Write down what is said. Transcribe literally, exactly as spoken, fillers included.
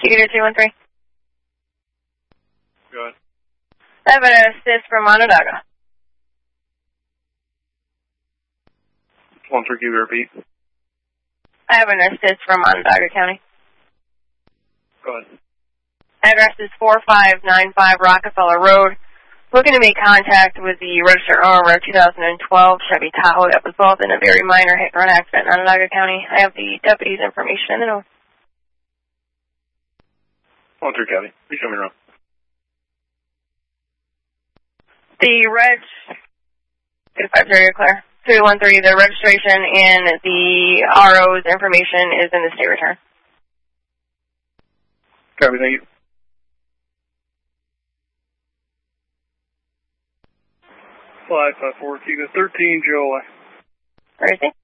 Gator two one three. Go ahead. I have an assist from Onondaga. one three, give you a repeat. I have an assist from Onondaga County. Go ahead. Address is four five nine five Rockefeller Road. Looking to make contact with the registered owner of two thousand twelve Chevy Tahoe that was involved in a very minor hit-and-run accident in Onondaga County. I have the deputy's information in the note. one three, County. Please show me around. The reg... two five zero, you're clear. three one three, the registration and the R O's information is in the state return. Copy, thank you. five five four, Kilo thirteen, Joe. Where is he?